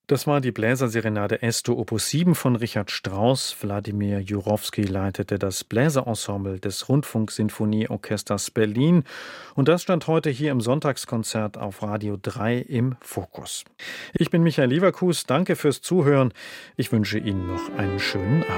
Das war die Bläserserenade Esto Opus 7 von Richard Strauss. Wladimir Jurowski leitete das Bläserensemble des Rundfunksinfonieorchesters Berlin. Und das stand heute hier im Sonntagskonzert auf Radio 3 im Fokus. Ich bin Michael Lieverkues. Danke fürs Zuhören. Ich wünsche Ihnen noch einen schönen Abend.